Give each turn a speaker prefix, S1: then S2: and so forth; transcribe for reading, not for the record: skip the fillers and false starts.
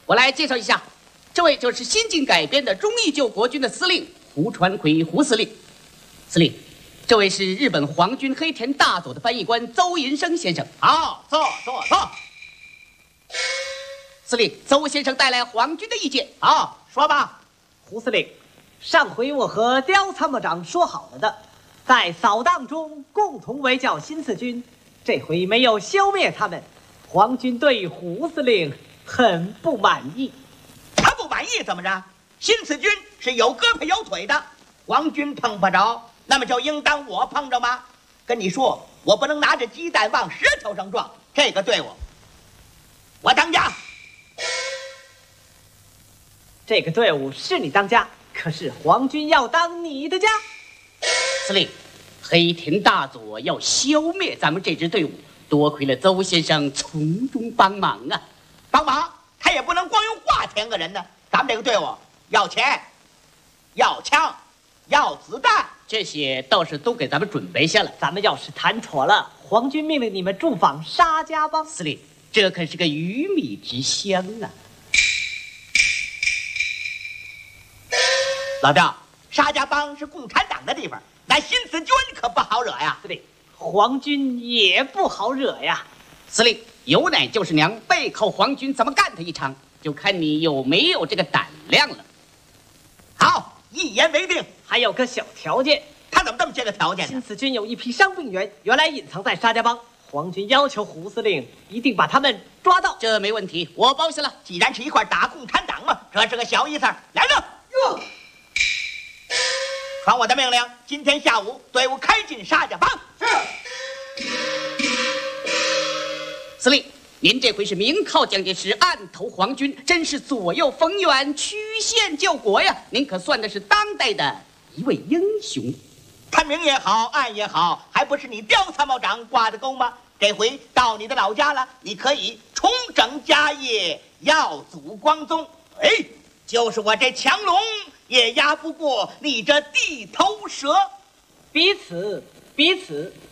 S1: 我来介绍一下，这位就是新近改编的忠义救国军的司令胡传魁胡司令。司令，这位是日本皇军黑田大佐的翻译官邹银生先生。
S2: 好，坐。
S1: 司令，邹先生带来皇军的意见。
S2: 好，说吧。
S3: 胡司令，上回我和刁参谋长说好了的，在扫荡中共同围剿新四军，这回没有消灭他们，皇军对胡司令很不满意。
S2: 他不满意怎么着？新四军是有胳膊有腿的，皇军碰不着，那么就应当我碰着吗？跟你说，我不能拿着鸡蛋往石头上撞，这个队伍我当家。
S3: 这个队伍是你当家，可是皇军要当你的家。
S1: 司令，黑田大佐要消灭咱们这支队伍，多亏了邹先生从中帮忙啊！
S2: 帮忙，他也不能光用话填个人呢。咱们这个队伍要钱，要枪，要子弹，
S1: 这些倒是都给咱们准备下了。
S3: 咱们要是谈妥了，皇军命令你们驻防沙家浜。
S1: 司令，这可是个鱼米之乡啊！
S2: 老赵，沙家浜是共产党的地方，咱新四军可不好惹呀。
S3: 司令，皇军也不好惹呀。
S1: 司令，有奶就是娘，背靠皇军，咱们干他一场，就看你有没有这个胆量了。
S2: 好，一言为定。
S3: 还有个小条件。
S2: 他怎么这么些个条件呢？
S3: 新四军有一批伤病员，原来隐藏在沙家浜，皇军要求胡司令一定把他们抓到。
S1: 这没问题，我包下了。
S2: 既然是一块打共产党嘛，这是个小意思。来了，哟！传我的命令，今天下午队伍开进沙家浜。是。
S1: 司令，您这回是明靠蒋介石，暗投皇军，真是左右逢源，曲线救国呀！您可算的是当代的一位英雄。
S2: 他明也好，暗也好，还不是你刁参谋长挂的钩吗？这回到你的老家了，你可以重整家业，耀祖光宗。哎，就是我这强龙也压不过你这地头蛇。
S3: 彼此